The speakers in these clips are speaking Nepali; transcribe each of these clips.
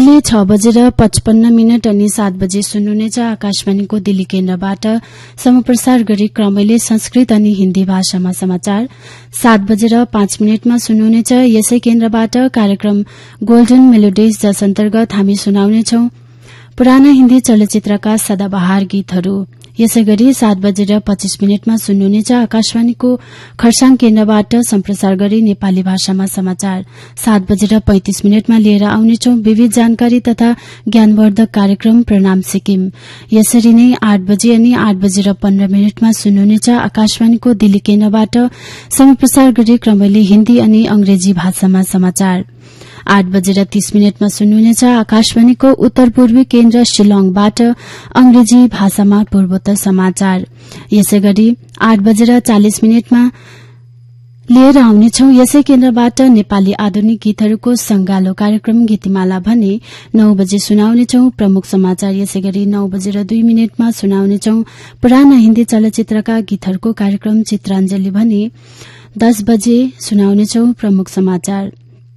अहिले 6:55 अनि 7 बजे सुन्नुहुनेछ आकाशवाणीको दिल्ली केन्द्रबाट समप्रसार गरी क्रमैले संस्कृत अनि हिन्दी भाषामा समाचार। 7:05 सुन्नुहुनेछ यसै केन्द्रबाट कार्यक्रम गोल्डन मेलोडिज, जस अन्तर्गत हामी सुनाउनेछौ पुराना हिन्दी चलचित्रका सदाबहार गीतहरू। यसैगरी 7:25 सुन्नुहुनेछ आकाशवाणीको खरसाङ केन्द्रबाट सम्प्रसार गरी नेपाली भाषामा समाचार। 7:35 लिएर आउनेछौ विविध जानकारी तथा ज्ञानवर्धक कार्यक्रम प्रणाम सिक्किम। यसरी नै 8 बजे अनि 8:15 सुन्नुहुनेछ आकाशवाणीको दिल्ली केन्द्रबाट सम्प्रसार गरी क्रमैले हिन्दी अनि अंग्रेजी भाषामा समाचार। 8:30 सुन्नुहुनेछ आकाशवाणीको उत्तर पूर्वी केन्द्र शिलङबाट अंग्रेजी भाषामा पूर्वोत्तर समाचार। यसैगरी 8:40 लिएर आउनेछौ यसै केन्द्रबाट नेपाली आधुनिक गीतहरूको संगालो कार्यक्रम गीतिमाला भने 9 बजे सुनाउनेछौ प्रमुख समाचार। यसैगरी 9:02 सुनाउनेछौ पुराना हिन्दी चलचित्रका गीतहरूको कार्यक्रम चित्राञ्जली भने 10 बजे सुनाउनेछौ प्रमुख समाचार।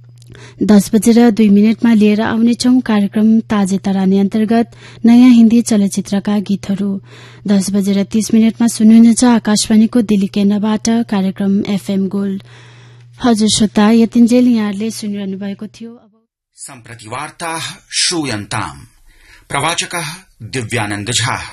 10:02 लिएर आउनेछौ कार्यक्रम ताजे तरानी अन्तर्गत नयाँ हिन्दी चलचित्रका गीतहरू। 10:30 सुन्नुहुनेछ आकाशवाणीको दिल्ली केन्द्रबाट कार्यक्रम एफएम गोल्ड। हजुर श्रोता, यतिन्जेल यहाँहरूले सुनिरहनु भएको थियो। सम्प्रति वार्ता श्रूयन्ताम्। प्रवाचकः दिव्यानन्द झा।